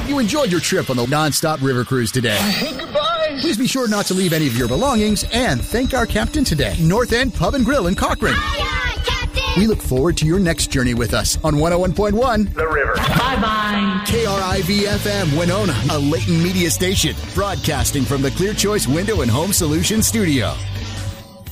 you enjoyed your trip on the Nonstop River Cruise today. Hey, goodbye. Please be sure not to leave any of your belongings and thank our captain today, North End Pub and Grill in Cochrane. Aye, aye, Captain. We look forward to your next journey with us on 101.1 The River. Bye-bye. KRIV-FM Winona, a Leighton Media station, broadcasting from the Clear Choice Window and Home Solutions Studio.